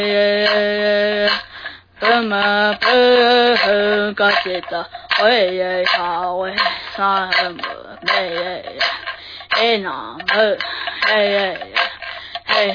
什么不个记得为也啥为啥么没那么